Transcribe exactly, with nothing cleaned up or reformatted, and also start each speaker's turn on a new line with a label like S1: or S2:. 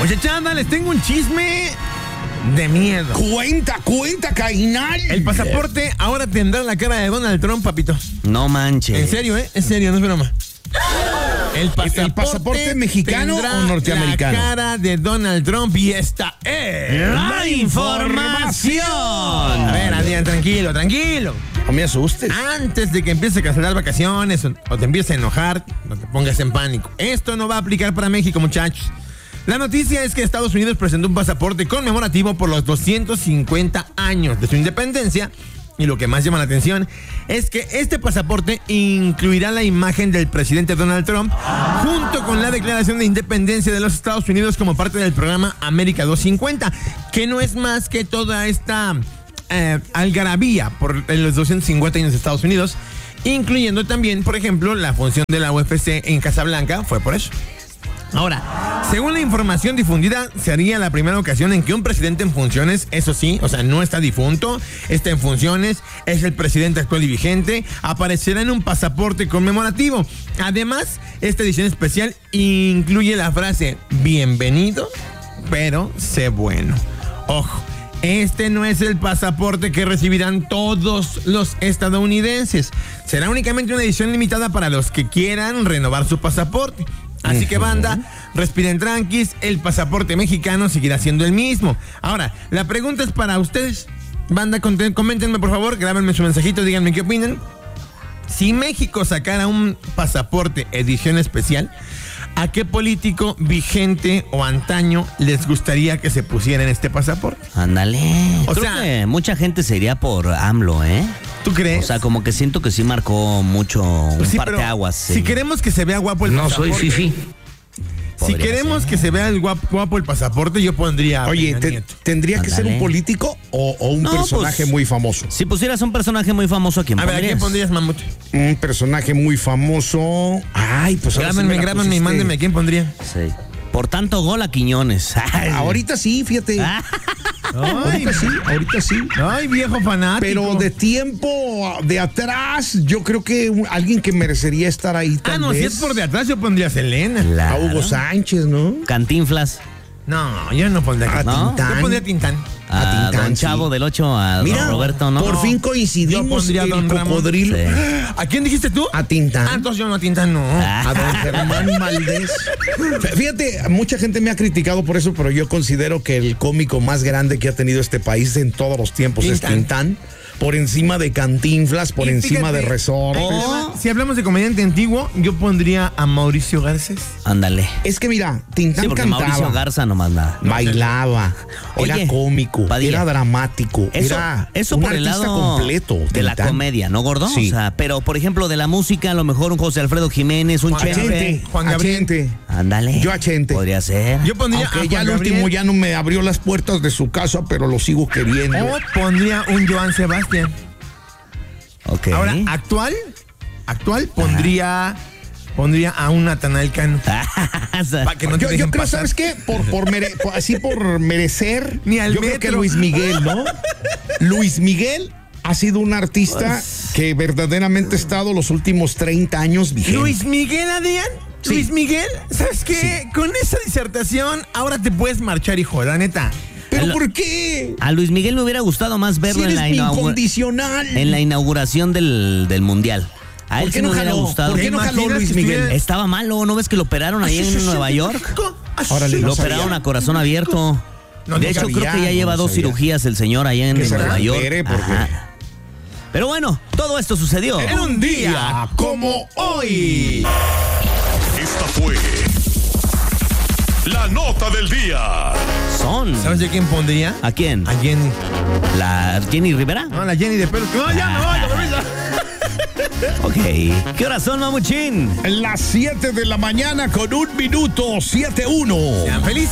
S1: Muchachada, les tengo un chisme de miedo.
S2: Cuenta, cuenta, Cainal.
S1: El pasaporte ahora tendrá la cara de Donald Trump, papito.
S3: No manches.
S1: En serio, ¿eh? En serio, no es broma. El pasaporte,
S2: ¿El pasaporte mexicano o norteamericano?
S1: La cara de Donald Trump y esta es
S3: la información.
S1: A ver, Adrián, tranquilo, tranquilo.
S2: No me asustes.
S1: Antes de que empiece a cancelar vacaciones o, o te empieces a enojar, no te pongas en pánico. Esto no va a aplicar para México, muchachos. La noticia es que Estados Unidos presentó un pasaporte conmemorativo por los doscientos cincuenta años de su independencia. Y lo que más llama la atención es que este pasaporte incluirá la imagen del presidente Donald Trump junto con la declaración de independencia de los Estados Unidos como parte del programa América doscientos cincuenta, que no es más que toda esta eh, algarabía por los doscientos cincuenta años de Estados Unidos, incluyendo también, por ejemplo, la función de la U F C en Casablanca, fue por eso. Ahora, según la información difundida, sería la primera ocasión en que un presidente en funciones, eso sí, o sea, no está difunto, está en funciones, es el presidente actual y vigente, aparecerá en un pasaporte conmemorativo. Además, esta edición especial incluye la frase, bienvenido, pero sé bueno. Ojo, este no es el pasaporte que recibirán todos los estadounidenses. Será únicamente una edición limitada para los que quieran renovar su pasaporte. Así que, banda, respiren tranquis, el pasaporte mexicano seguirá siendo el mismo. Ahora, la pregunta es para ustedes. Banda, coméntenme, por favor, grábenme su mensajito, díganme qué opinan. Si México sacara un pasaporte edición especial, ¿a qué político vigente o antaño les gustaría que se pusiera en este pasaporte?
S3: Ándale.
S1: O
S3: Creo
S1: sea,
S3: que mucha gente se iría por AMLO, ¿eh?
S1: ¿Tú crees?
S3: O sea, como que siento que sí marcó mucho un
S1: Pues sí,
S3: parteaguas.
S1: pero
S3: Sí.
S1: Si queremos que se vea guapo el
S2: No
S1: pasaporte.
S2: soy fifí.
S1: Si queremos ser. que se vea el guapo, guapo el pasaporte, yo pondría.
S2: Oye, te, ¿tendría
S3: Ándale.
S2: que ser un político o, o un
S3: No,
S2: personaje
S3: pues,
S2: muy famoso?
S3: Si pusieras un personaje muy famoso, ¿a quién
S1: A ver, ¿a
S3: pondrías?
S1: quién pondrías, mamut?
S2: Un personaje muy famoso. Ay, pues ahora sí
S1: Grábenme,
S2: me la
S1: grábenme y
S2: pusiste.
S1: mándenme, ¿a quién pondría?
S3: Sí. Por tanto gol a Quiñones. Ay.
S2: Ahorita sí, fíjate.
S3: Ah.
S1: Ay,
S2: Ahorita sí, ahorita sí.
S1: ay, viejo fanático.
S2: Pero de tiempo de atrás, yo creo que un- alguien que merecería estar ahí
S1: Ah,
S2: tal
S1: no, si
S2: vez.
S1: es por de atrás, yo pondría a Selena.
S2: A
S3: Claro.
S2: Hugo Sánchez, ¿no?
S3: Cantinflas.
S1: No, yo no pondría
S2: A
S3: ¿No?
S2: Tintán.
S1: Yo pondría a Tintán.
S3: A,
S2: A Tintán,
S3: Don
S2: sí.
S3: Chavo del ocho, a
S2: Mira,
S3: Don Roberto, ¿no?
S2: por fin coincidimos
S1: Yo pondría a
S2: el
S1: Don Ramón.
S2: cocodrilo.
S3: Sí.
S1: ¿A quién dijiste tú?
S2: A Tintán.
S1: Ah, entonces yo no, a Tintán no.
S3: Ah.
S2: A don Germán Valdés. Fíjate, mucha gente me ha criticado por eso, pero yo considero que el cómico más grande que ha tenido este país en todos los tiempos
S1: Tintán.
S2: es Tintán. Por encima de Cantinflas, por
S1: Y
S2: encima
S1: fíjate,
S2: de Resortes.
S3: Oh.
S1: Si hablamos de comediante antiguo, yo pondría a Mauricio Garcés.
S3: Ándale.
S2: Es que mira, Tintán
S3: Sí, porque
S2: cantaba,
S3: Mauricio Garza nomás nada.
S2: bailaba,
S3: Oye,
S2: era cómico,
S3: Padilla,
S2: era dramático,
S3: Eso,
S2: era
S3: eso
S2: un
S3: por el
S2: artista
S3: lado
S2: completo.
S3: de la
S2: Tintán.
S3: comedia, ¿no, gordo?
S2: Sí.
S3: O sea, pero por ejemplo, de la música, a lo mejor un José Alfredo Jiménez, un
S1: Juan
S3: Chente.
S2: Achente,
S1: Juan Gabriel.
S2: Achente.
S3: Ándale.
S2: Yo a Chente.
S3: Podría ser.
S1: Yo pondría
S2: Aunque
S1: a
S2: ya
S1: Juan
S2: al último
S1: Gabriel,
S2: ya no me abrió las puertas de su casa, pero lo sigo queriendo.
S1: o pondría un Joan Sebastián.
S3: Ok.
S1: Ahora, actual, actual pondría, pondría a un Natanael Cano. Pa' que no te
S2: yo, yo
S1: dejen
S2: creo,
S1: pasar.
S2: ¿sabes qué? Por, por mere- por- así por merecer,
S1: Ni al
S2: yo creo que
S1: metro.
S2: Luis Miguel, ¿no? Luis Miguel ha sido un artista que verdaderamente ha estado los últimos treinta años vigente.
S1: Luis Miguel, Adrián.
S2: Sí.
S1: Luis Miguel, ¿sabes qué?
S2: Sí.
S1: Con esa disertación, ahora te puedes marchar, hijo, la neta.
S2: ¿Pero
S3: Al-
S2: por qué?
S3: A Luis Miguel me hubiera gustado más
S2: Si
S3: verlo en
S2: eres
S3: la,
S2: mi
S3: inaugura-
S2: incondicional.
S3: en la inauguración del, del Mundial. A él
S2: ¿Por qué
S3: sí
S2: no
S3: me hubiera
S2: jaló?
S3: gustado.
S2: ¿Por qué no
S1: ¿Te
S2: jaló
S1: imaginas
S2: Luis
S1: que
S2: Miguel?
S1: estuviera-
S3: Estaba malo, ¿no ves que lo operaron ahí en Nueva York?
S2: Órale,
S3: Lo
S2: no
S3: operaron
S2: sabía.
S3: a corazón abierto.
S1: No,
S3: de
S1: no
S3: hecho,
S2: sabía,
S3: creo que ya
S2: no
S3: lleva dos
S2: sabía.
S3: cirugías el señor allá en
S2: Que se
S3: Nueva York.
S2: recupere, porque-
S3: Ajá. Pero bueno, todo esto sucedió.
S1: En un día como hoy.
S4: Esta fue la nota del día.
S3: Son.
S1: ¿Sabes de quién pondría?
S3: ¿A quién?
S1: A Jenny.
S3: ¿La Jenny Rivera?
S1: No, la Jenny de pelo. No, ya me voy, ya me voy, ya.
S3: Ok. ¿Qué horas son, mamuchín?
S2: Las siete de la mañana con un minuto, siete uno.
S1: Sean felices.